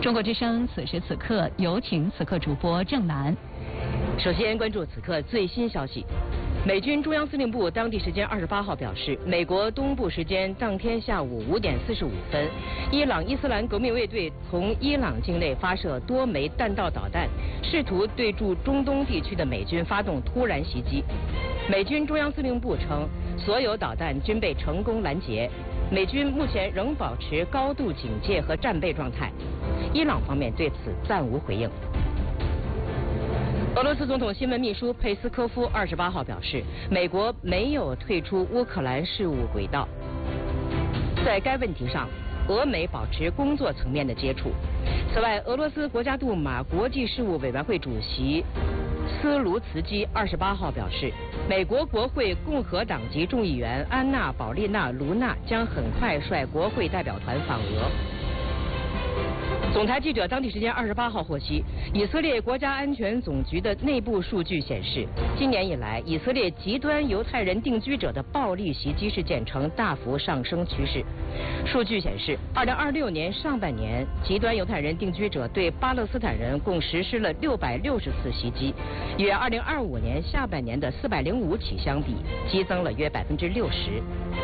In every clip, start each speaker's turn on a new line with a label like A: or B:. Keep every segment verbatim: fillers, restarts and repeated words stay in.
A: 中国之声此时此刻有请此刻主播郑楠。
B: 首先关注此刻最新消息。美军中央司令部当地时间二十八号表示，美国东部时间当天下午五点四十五分，伊朗伊斯兰革命卫队从伊朗境内发射多枚弹道导弹，试图对驻中东地区的美军发动突然袭击。美军中央司令部称，所有导弹均被成功拦截，美军目前仍保持高度警戒和战备状态。伊朗方面对此暂无回应。俄罗斯总统新闻秘书佩斯科夫二十八号表示，美国没有退出乌克兰事务轨道，在该问题上，俄美保持工作层面的接触。此外，俄罗斯国家杜马国际事务委员会主席斯卢茨基二十八号表示，美国国会共和党籍众议员安娜·保利娜·卢娜将很快率国会代表团访俄。总台记者当地时间二十八号获悉，以色列国家安全总局的内部数据显示，今年以来，以色列极端犹太人定居者的暴力袭击事件呈大幅上升趋势。数据显示，二零二六年上半年，极端犹太人定居者对巴勒斯坦人共实施了六百六十次袭击，与二零二五年下半年的四百零五起相比，激增了约百分之六十。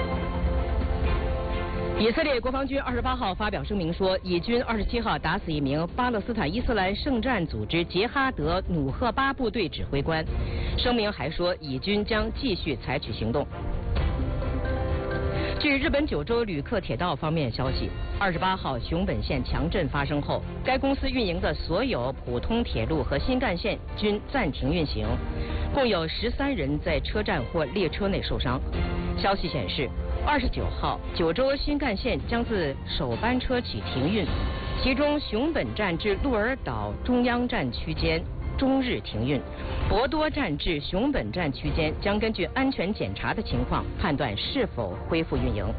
B: 以色列国防军二十八号发表声明说，以军二十七号打死一名巴勒斯坦伊斯兰圣战组织杰哈德努赫巴部队指挥官。声明还说，以军将继续采取行动。据日本九州旅客铁道方面消息，二十八号熊本县强震发生后，该公司运营的所有普通铁路和新干线均暂停运行，共有十三人在车站或列车内受伤。消息显示，二十九号九州新干线将自首班车起停运，其中熊本站至鹿儿岛中央站区间终日停运，博多站至熊本站区间将根据安全检查的情况判断是否恢复运营。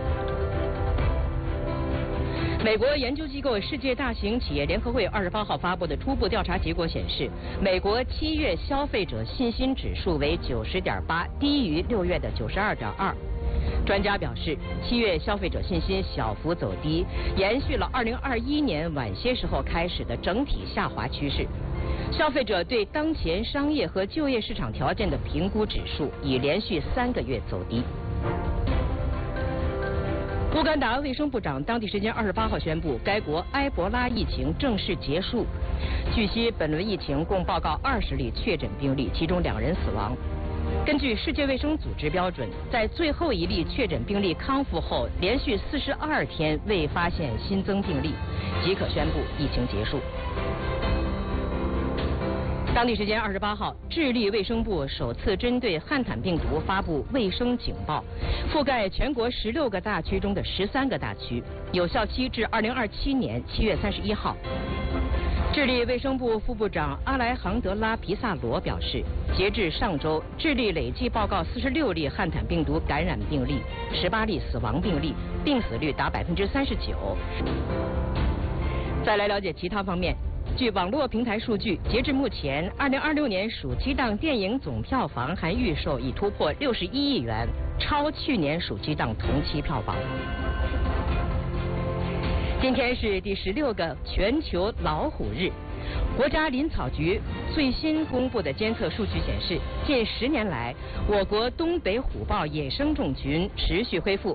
B: 美国研究机构世界大型企业联合会二十八号发布的初步调查结果显示，美国七月消费者信心指数为九十点八，低于六月的九十二点二。专家表示，七月消费者信心小幅走低，延续了二零二一年晚些时候开始的整体下滑趋势。消费者对当前商业和就业市场条件的评估指数已连续三个月走低。乌干达卫生部长当地时间二十八号宣布，该国埃博拉疫情正式结束。据悉，本轮疫情共报告二十例确诊病例，其中两人死亡。根据世界卫生组织标准，在最后一例确诊病例康复后，连续四十二天未发现新增病例，即可宣布疫情结束。当地时间二十八号，智利卫生部首次针对汉坦病毒发布卫生警报，覆盖全国十六个大区中的十三个大区，有效期至二零二七年七月三十一号。智利卫生部副部长阿莱杭德拉·皮萨罗表示，截至上周，智利累计报告四十六例汉坦病毒感染病例，十八例死亡病例，病死率达百分之三十九。再来了解其他方面。据网络平台数据，截至目前，二零二六年暑期档电影总票房含预售已突破六十一亿元，超去年暑期档同期票房。今天是第十六个全球老虎日。国家林草局最新公布的监测数据显示，近十年来，我国东北虎豹野生种群持续恢复，